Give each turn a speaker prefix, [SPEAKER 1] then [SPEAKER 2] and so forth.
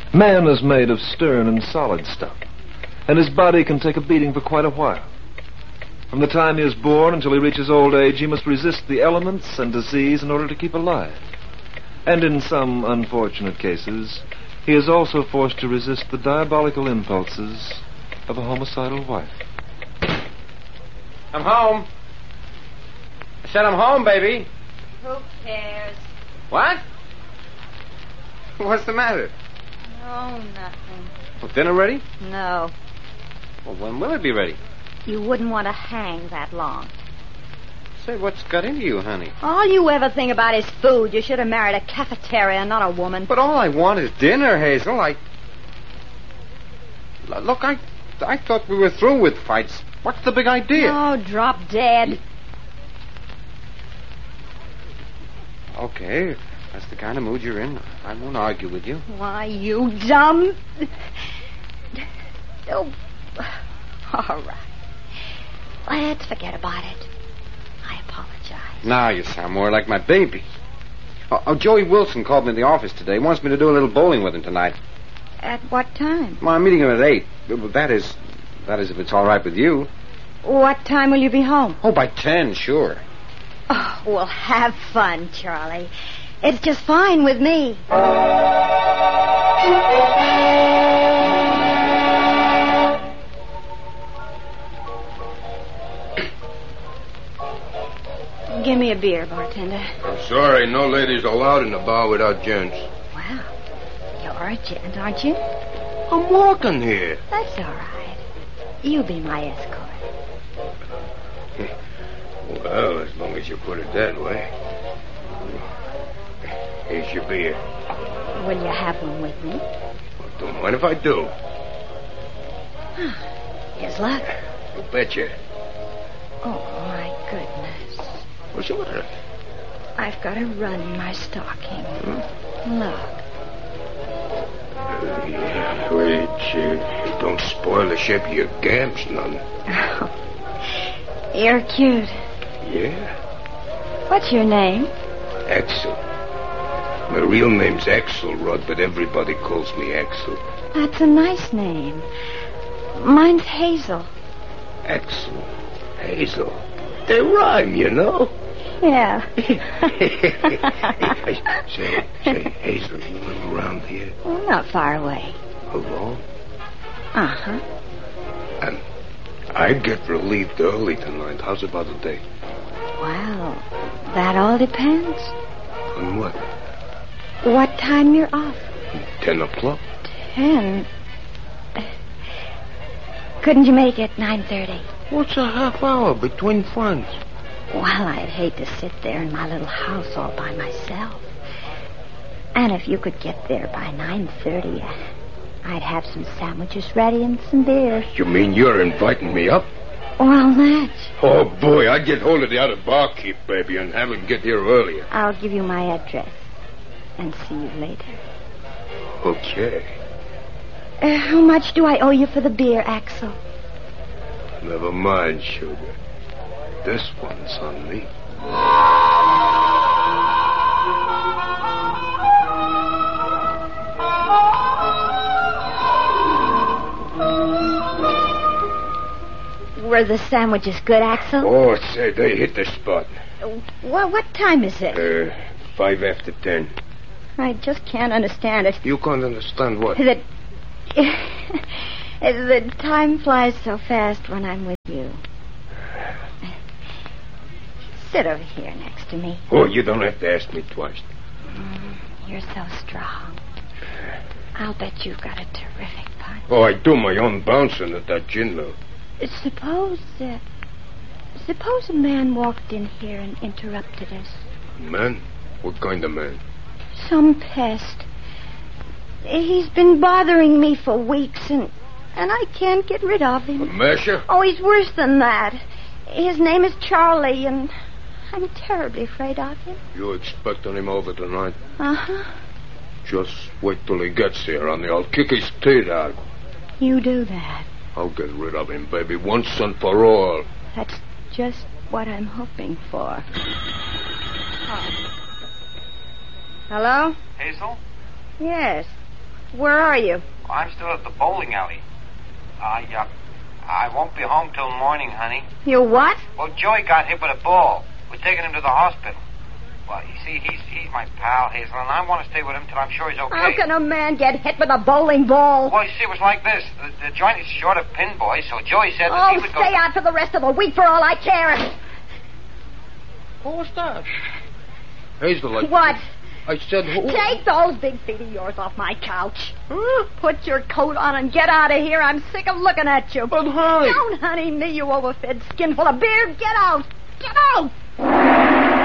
[SPEAKER 1] Man is made of stern and solid stuff, and his body can take a beating for quite a while. From the time he is born until he reaches old age, he must resist the elements and disease in order to keep alive. And in some unfortunate cases, he is also forced to resist the diabolical impulses of a homicidal wife.
[SPEAKER 2] I'm home. I said I'm home, baby.
[SPEAKER 3] Who cares?
[SPEAKER 2] What? What's the matter?
[SPEAKER 3] Oh, nothing.
[SPEAKER 2] Well, dinner ready?
[SPEAKER 3] No.
[SPEAKER 2] Well, when will it be ready?
[SPEAKER 3] You wouldn't want to hang that long.
[SPEAKER 2] Say, what's got into you, honey?
[SPEAKER 3] All you ever think about is food. You should have married a cafeteria, not a woman.
[SPEAKER 2] But all I want is dinner, Hazel. Look, I thought we were through with fights. What's the big idea?
[SPEAKER 3] Oh, drop dead.
[SPEAKER 2] Okay, if that's the kind of mood you're in, I won't argue with you.
[SPEAKER 3] Why, you dumb... Oh, all right. Let's forget about it. I apologize.
[SPEAKER 2] Now you sound more like my baby. Joey Wilson called me in the office today. He wants me to do a little bowling with him tonight.
[SPEAKER 3] At what time?
[SPEAKER 2] Well, I'm meeting him at 8. That is if it's all right with you.
[SPEAKER 3] What time will you be home?
[SPEAKER 2] Oh, by 10, sure.
[SPEAKER 3] Oh, well, have fun, Charlie. It's just fine with me. Give me a beer, bartender.
[SPEAKER 4] I'm sorry, no ladies allowed in the bar without gents.
[SPEAKER 3] Well, you're a gent, aren't you?
[SPEAKER 4] I'm walking here.
[SPEAKER 3] That's all right. You be my escort.
[SPEAKER 4] Well, as long as you put it that way. Here's your beer.
[SPEAKER 3] Will you have one with me?
[SPEAKER 4] Well, don't mind if I do.
[SPEAKER 3] Here's luck.
[SPEAKER 4] You betcha.
[SPEAKER 3] Oh, my goodness.
[SPEAKER 4] What's the matter?
[SPEAKER 3] I've got a run in my stocking. Look.
[SPEAKER 4] Yeah, wait, don't spoil the shape of your gams none.
[SPEAKER 3] You're cute.
[SPEAKER 4] Yeah?
[SPEAKER 3] What's your name?
[SPEAKER 4] Axel. My real name's Axelrod, but everybody calls me Axel.
[SPEAKER 3] That's a nice name. Mine's Hazel.
[SPEAKER 4] Axel. Hazel. They rhyme, you know.
[SPEAKER 3] Yeah.
[SPEAKER 4] Say, Hazel, you live around here?
[SPEAKER 3] Well, not far away.
[SPEAKER 4] Alone?
[SPEAKER 3] Uh-huh.
[SPEAKER 4] And I get relieved early tonight. How's about a date?
[SPEAKER 3] Well, that all depends.
[SPEAKER 4] On what?
[SPEAKER 3] What time you're off?
[SPEAKER 4] 10 o'clock?
[SPEAKER 3] 10? Couldn't you make it 9:30?
[SPEAKER 4] What's a half hour between friends?
[SPEAKER 3] Well, I'd hate to sit there in my little house all by myself. And if you could get there by 9:30, I'd have some sandwiches ready and some beer.
[SPEAKER 4] You mean you're inviting me up?
[SPEAKER 3] Well, that's...
[SPEAKER 4] Oh, boy, I'd get hold of the other barkeep, baby, and have him get here earlier.
[SPEAKER 3] I'll give you my address and see you later.
[SPEAKER 4] Okay.
[SPEAKER 3] How much do I owe you for the beer, Axel?
[SPEAKER 4] Never mind, sugar. This one's on me.
[SPEAKER 3] Were the sandwiches good, Axel?
[SPEAKER 4] Oh, say, they hit the spot.
[SPEAKER 3] What time is it?
[SPEAKER 4] 5 after 10.
[SPEAKER 3] I just can't understand it.
[SPEAKER 4] You can't understand what?
[SPEAKER 3] That... the time flies so fast when I'm with you. Sit over here next to me.
[SPEAKER 4] Oh, you don't have to ask me twice.
[SPEAKER 3] You're so strong. I'll bet you've got a terrific punch.
[SPEAKER 4] Oh, I do my own bouncing at that gin mill.
[SPEAKER 3] Suppose a man walked in here and interrupted us.
[SPEAKER 4] Man? What kind of man?
[SPEAKER 3] Some pest. He's been bothering me for weeks, and I can't get rid of him.
[SPEAKER 4] A masher?
[SPEAKER 3] Oh, he's worse than that. His name is Charlie, and I'm terribly afraid of him.
[SPEAKER 4] You expecting him over tonight?
[SPEAKER 3] Uh-huh.
[SPEAKER 4] Just wait till he gets here, honey. I'll kick his teeth out.
[SPEAKER 3] You do that.
[SPEAKER 4] I'll get rid of him, baby, once and for all.
[SPEAKER 3] That's just what I'm hoping for. Oh. Hello?
[SPEAKER 5] Hazel?
[SPEAKER 3] Yes. Where are you?
[SPEAKER 5] I'm still at the bowling alley. I won't be home till morning, honey.
[SPEAKER 3] You what?
[SPEAKER 5] Well, Joey got hit with a ball. We're taking him to the hospital. Well, you see, he's my pal, Hazel, and I want to stay with him till I'm sure he's okay.
[SPEAKER 3] How can a man get hit with a bowling ball?
[SPEAKER 5] Well, you see, it was like this. The joint is short of pin boys, so Joey said that he would go...
[SPEAKER 3] stay out for the rest of the week for all I care.
[SPEAKER 2] What's that? Hazel,
[SPEAKER 3] What?
[SPEAKER 2] I said...
[SPEAKER 3] Take those big feet of yours off my couch. Put your coat on and get out of here. I'm sick of looking at you.
[SPEAKER 2] But, honey...
[SPEAKER 3] Don't honey me, you overfed skin full of beer. Get out. Get out.